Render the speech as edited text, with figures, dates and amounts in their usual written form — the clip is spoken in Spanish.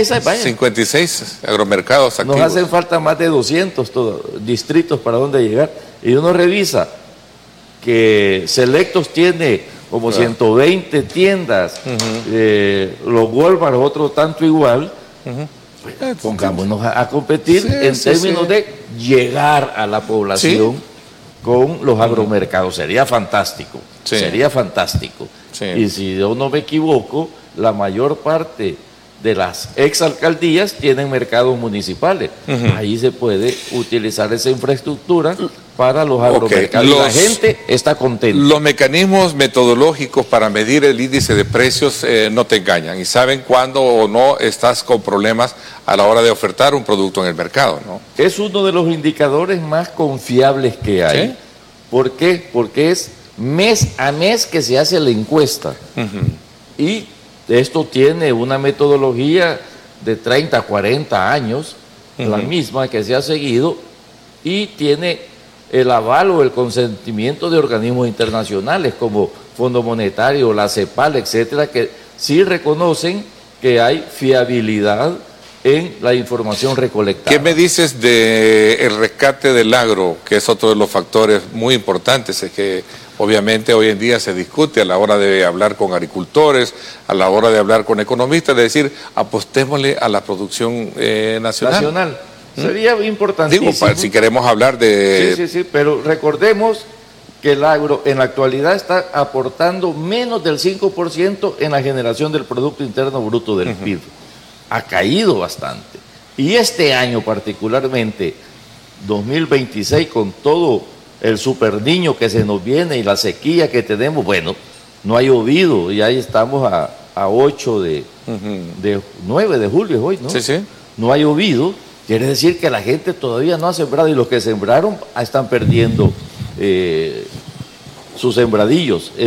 vaya. 56 agromercados activos. Nos hacen falta más de 200 distritos para dónde llegar. Y uno revisa que Selectos tiene como 120 tiendas, los Walmart otro tanto igual. Pongámonos a competir en términos de llegar a la población con los agromercados. Sería fantástico, sería fantástico. Y si yo no me equivoco, la mayor parte de las exalcaldías tienen mercados municipales. Ahí se puede utilizar esa infraestructura para los agromercados. Y la gente está contenta. Los mecanismos metodológicos para medir el índice de precios no te engañan y saben cuándo o no estás con problemas a la hora de ofertar un producto en el mercado, ¿no? Es uno de los indicadores más confiables que hay. ¿Sí? ¿Por qué? Porque es mes a mes que se hace la encuesta. Y esto tiene una metodología de 30, 40 años, la misma que se ha seguido, y tiene el aval o el consentimiento de organismos internacionales como Fondo Monetario, la CEPAL, etcétera, que sí reconocen que hay fiabilidad en la información recolectada. ¿Qué me dices del rescate del agro, que es otro de los factores muy importantes? Es que obviamente hoy en día se discute a la hora de hablar con agricultores, a la hora de hablar con economistas, de decir, apostémosle a la producción nacional. Sería importantísimo. Digo, si queremos hablar de... Sí, pero recordemos que el agro en la actualidad está aportando menos del 5% en la generación del Producto Interno Bruto del PIB. Ha caído bastante. Y este año particularmente, 2026, con todo el superniño que se nos viene y la sequía que tenemos, bueno, no ha llovido y ahí estamos a 8 de 9 de julio hoy, ¿no? No ha llovido, quiere decir que la gente todavía no ha sembrado y los que sembraron están perdiendo sus sembradillos.